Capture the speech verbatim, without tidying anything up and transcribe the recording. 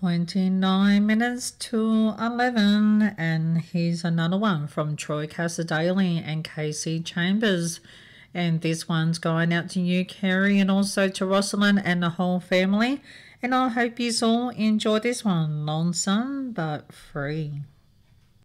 twenty-nine minutes to eleven, and here's another one from Troy Casadale and Casey Chambers. And this one's going out to you, Kerry, and also to Rosalind and the whole family. And I hope you all enjoy this one. Lonesome but free.